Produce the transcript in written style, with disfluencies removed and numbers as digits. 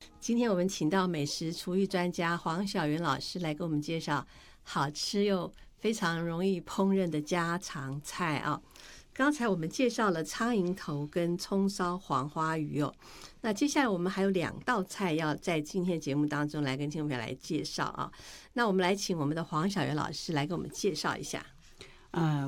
今天我们请到美食厨艺专家黄晓元老师来给我们介绍好吃又非常容易烹饪的家常菜啊。刚才我们介绍了苍蝇头跟葱烧黄花鱼哦，那接下来我们还有2道菜要在今天节目当中来跟听众朋友来介绍啊。那我们来请我们的黄晓元老师来给我们介绍一下。